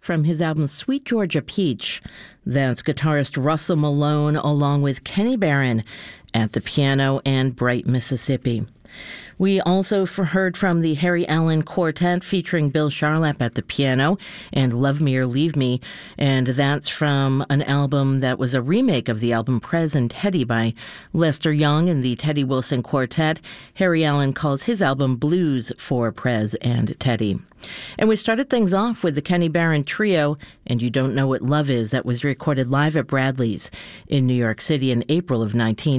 from his album Sweet Georgia Peach. That's guitarist Russell Malone along with Kenny Barron at the piano and Bright, Mississippi. We also heard from the Harry Allen Quartet featuring Bill Charlap at the piano and Love Me or Leave Me, and that's from an album that was a remake of the album Prez and Teddy by Lester Young and the Teddy Wilson Quartet. Harry Allen calls his album Blues for Prez and Teddy. And we started things off with the Kenny Barron Trio, And You Don't Know What Love Is, that was recorded live at Bradley's in New York City in April of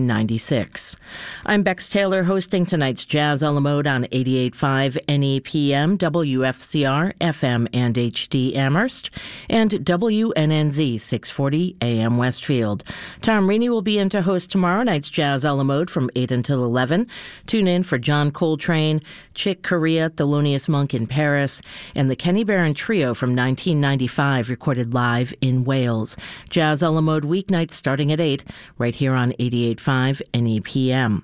1996. I'm Bex Taylor, hosting tonight's Jazz a la Mode on 88.5 NEPM, WFCR, FM and HD Amherst, and WNNZ 640 AM Westfield. Tom Reaney will be in to host tomorrow night's Jazz a la Mode from 8 until 11. Tune in for John Coltrane, Chick Corea, Thelonious Monk in Paris, and the Kenny Barron Trio from 1995, recorded live in Wales. Jazz a la Mode weeknights starting at 8, right here on 88.5 NEPM.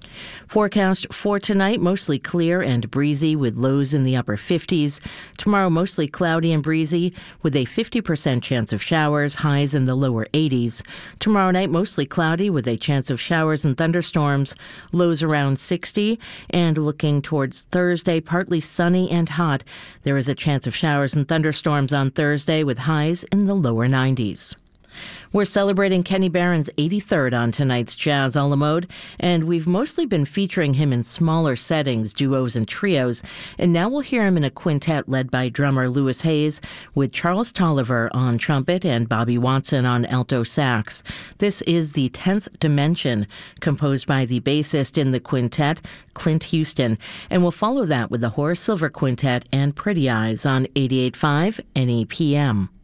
Forecast for tonight, mostly clear and breezy with lows in the upper 50s. Tomorrow, mostly cloudy and breezy with a 50% chance of showers, highs in the lower 80s. Tomorrow night, mostly cloudy with a chance of showers and thunderstorms, lows around 60. And looking towards Thursday, partly sunny and hot. There is a chance of showers and thunderstorms on Thursday with highs in the lower 90s. We're celebrating Kenny Barron's 83rd on tonight's Jazz a la Mode, and we've mostly been featuring him in smaller settings, duos and trios, and now we'll hear him in a quintet led by drummer Louis Hayes with Charles Tolliver on trumpet and Bobby Watson on alto sax. This is the 10th Dimension, composed by the bassist in the quintet, Clint Houston, and we'll follow that with the Horace Silver Quintet and Pretty Eyes on 88.5 NEPM.